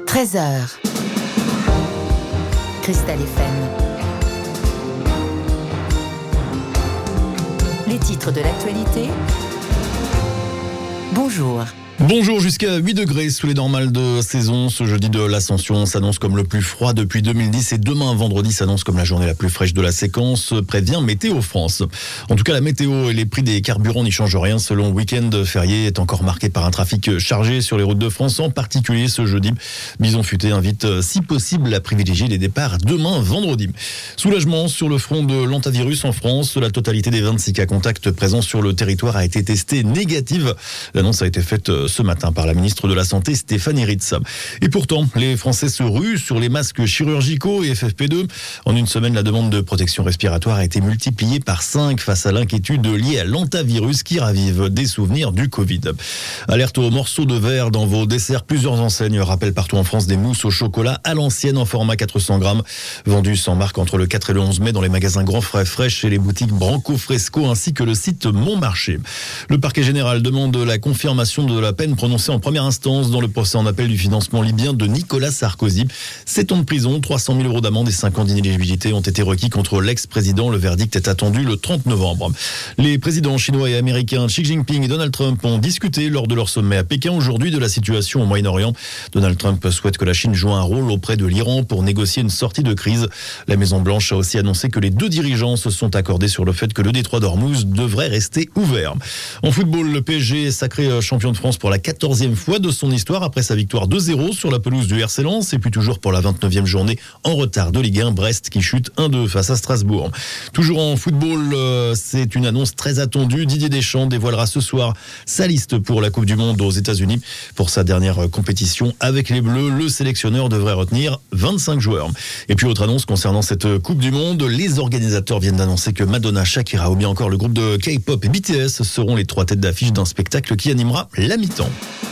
13h. Cristal FM. Les titres de l'actualité. Bonjour. Bonjour, jusqu'à 8 degrés sous les normales de saison. Ce jeudi de l'Ascension s'annonce comme le plus froid depuis 2010 et demain, vendredi, s'annonce comme la journée la plus fraîche de la séquence, prévient Météo France. En tout cas, la météo et les prix des carburants n'y changent rien. Ce long week-end férié est encore marqué par un trafic chargé sur les routes de France, en particulier ce jeudi. Bison Futé invite, si possible, à privilégier les départs demain, vendredi. Soulagement sur le front de l'hantavirus en France. La totalité des 26 cas contacts présents sur le territoire a été testée négative. L'annonce a été faite ce matin par la ministre de la Santé, Stéphanie Ritz. Et pourtant, les Français se ruent sur les masques chirurgicaux et FFP2. En une semaine, la demande de protection respiratoire a été multipliée par 5 face à l'inquiétude liée à l'hantavirus qui ravive des souvenirs du Covid. Alerte aux morceaux de verre dans vos desserts. Plusieurs enseignes rappellent partout en France des mousses au chocolat à l'ancienne en format 400 grammes. Vendues sans marque entre le 4 et le 11 mai dans les magasins Grand Frais Fraîche et les boutiques Branco Fresco ainsi que le site Mon Marché. Le parquet général demande la confirmation de la peine prononcée en première instance dans le procès en appel du financement libyen de Nicolas Sarkozy. 7 ans de prison, 300 000 euros d'amende et 5 ans d'inéligibilité ont été requis contre l'ex-président. Le verdict est attendu le 30 novembre. Les présidents chinois et américains Xi Jinping et Donald Trump ont discuté lors de leur sommet à Pékin aujourd'hui de la situation au Moyen-Orient. Donald Trump souhaite que la Chine joue un rôle auprès de l'Iran pour négocier une sortie de crise. La Maison-Blanche a aussi annoncé que les deux dirigeants se sont accordés sur le fait que le détroit d'Ormuz devrait rester ouvert. En football, le PSG est sacré champion de France pour la 14e fois de son histoire après sa victoire 2-0 sur la pelouse du RC Lens et puis toujours pour la 29e journée en retard de Ligue 1, Brest qui chute 1-2 face à Strasbourg. Toujours en football, c'est une annonce très attendue. Didier Deschamps dévoilera ce soir sa liste pour la Coupe du Monde aux États-Unis. Pour sa dernière compétition avec les Bleus, le sélectionneur devrait retenir 25 joueurs. Et puis autre annonce concernant cette Coupe du Monde, les organisateurs viennent d'annoncer que Madonna, Shakira ou bien encore le groupe de K-pop et BTS seront les 3 têtes d'affiche d'un spectacle qui animera la mi-temps.